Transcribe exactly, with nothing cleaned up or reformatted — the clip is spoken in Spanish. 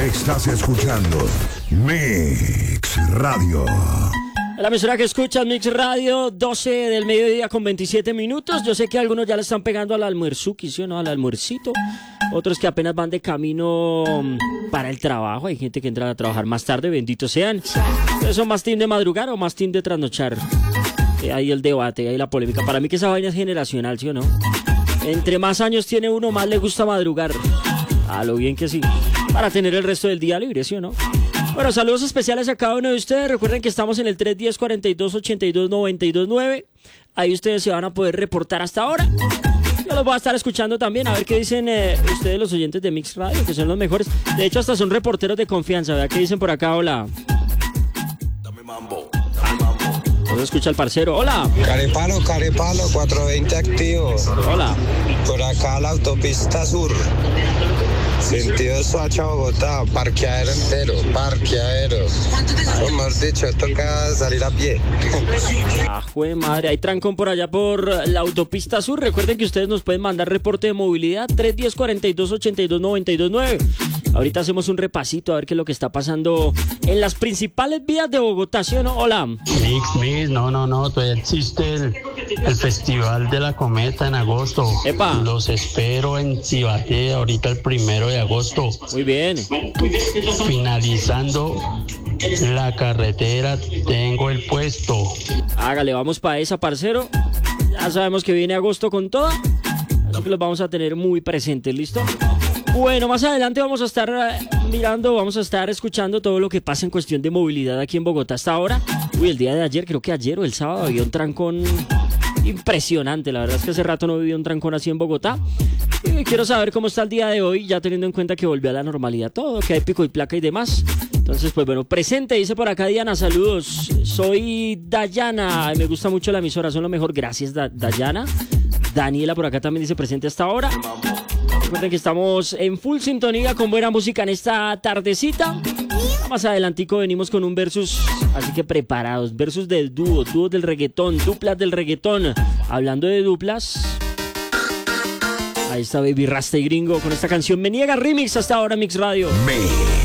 Estás escuchando Mix Radio. La emisora que escuchas, Mix Radio, doce del mediodía con veintisiete minutos. Yo sé que algunos ya le están pegando al almuerzuki, ¿sí o no? Al almuercito. Otros que apenas van de camino para el trabajo. Hay gente que entra a trabajar más tarde, benditos sean. ¿Ustedes son más team de madrugar o más team de trasnochar? Eh, ahí el debate, ahí la polémica. Para mí que esa vaina es generacional, ¿sí o no? Entre más años tiene uno, más le gusta madrugar. A lo bien que sí. Para tener el resto del día libre, ¿sí o no? Bueno, saludos especiales a cada uno de ustedes. Recuerden que estamos en el tres uno cero, cuarenta y dos, ochenta y dos, noventa y dos nueve. Ahí ustedes se van a poder reportar hasta ahora. Yo los voy a estar escuchando también, a ver qué dicen eh, ustedes, los oyentes de Mix Radio, que son los mejores. De hecho, hasta son reporteros de confianza, ¿verdad? ¿Qué dicen por acá? Hola. Dame mambo, dame mambo. Nos escucha el parcero. Hola. Carepalo, Carepalo, cuatrocientos veinte activos. Hola. Por acá la autopista sur. Sentido Soacha, Bogotá, parqueadero entero, parqueadero. O mejor dicho, toca salir a pie. Ah, jue madre, hay trancón por allá por la autopista sur. Recuerden que ustedes nos pueden mandar reporte de movilidad tres uno cero, cuarenta y dos, ochenta y dos, noventa y dos nueve. Ahorita hacemos un repasito a ver qué es lo que está pasando en las principales vías de Bogotá, ¿sí o no? Hola. Mix, Mix, no, no, no, todavía existe el, el Festival de la Cometa en agosto. Epa. Los espero en Cibaté ahorita el primero de agosto. Muy bien. Finalizando la carretera, tengo el puesto. Hágale, vamos para esa, parcero. Ya sabemos que viene agosto con toda, así que los vamos a tener muy presentes, ¿listo? Bueno, más adelante vamos a estar eh, mirando, vamos a estar escuchando todo lo que pasa en cuestión de movilidad aquí en Bogotá hasta ahora. Uy, el día de ayer, creo que ayer o el sábado había un trancón impresionante. La verdad es que hace rato no vivía un trancón así en Bogotá. Y quiero saber cómo está el día de hoy, ya teniendo en cuenta que volvió a la normalidad todo, que hay pico y placa y demás. Entonces, pues bueno, presente, dice por acá Diana, saludos. Soy Dayana, me gusta mucho la emisora, son lo mejor. Gracias, da- Dayana. Daniela por acá también dice presente hasta ahora. Recuerden que estamos en full sintonía con buena música en esta tardecita. Más adelantico venimos con un versus, así que preparados. Versus del dúo, dúos del reggaetón, duplas del reggaetón. Hablando de duplas, ahí está Baby Rasta y Gringo con esta canción Me Niega Remix hasta ahora, Mix Radio. Mix.